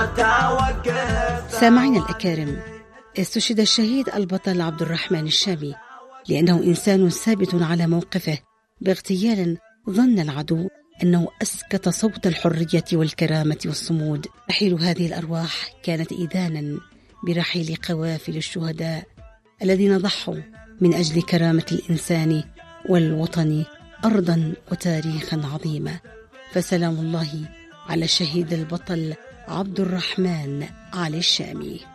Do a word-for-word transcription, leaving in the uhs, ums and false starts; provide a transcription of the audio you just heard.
سامعين الأكارم، استشهد الشهيد البطل عبد الرحمن الشامي لأنه إنسان ثابت على موقفه باغتيال ظن العدو أنه أسكت صوت الحرية والكرامة والصمود. رحيل هذه الأرواح كانت إذانا برحيل قوافل الشهداء الذين ضحوا من أجل كرامة الإنسان والوطن أرضا وتاريخا عظيما. فسلام الله على الشهيد البطل عبد الرحمن علي الشامي.